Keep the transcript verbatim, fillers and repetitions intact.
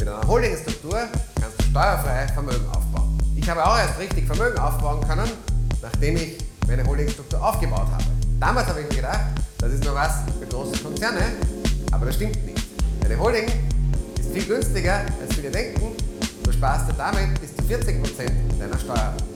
Mit einer Holdingstruktur kannst du steuerfrei Vermögen aufbauen. Ich habe auch erst richtig Vermögen aufbauen können, nachdem ich meine Holdingstruktur aufgebaut habe. Damals habe ich mir gedacht, das ist nur was für große Konzerne, aber das stimmt nicht. Eine Holding ist viel günstiger, als viele denken. Du sparst dir damit bis zu vierzig Prozent deiner Steuern.